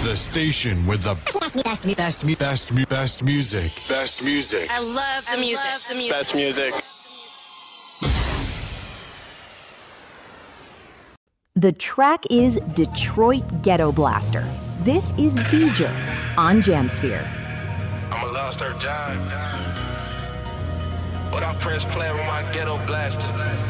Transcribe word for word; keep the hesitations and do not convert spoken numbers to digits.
The station with the best, best, best, best, best, best music. Best music. I love the music. Love the music. Best music. The track is Detroit Ghetto Blaster. This is Beeger on Jamsphere. I'm a lost her job. But I press play with my ghetto blaster.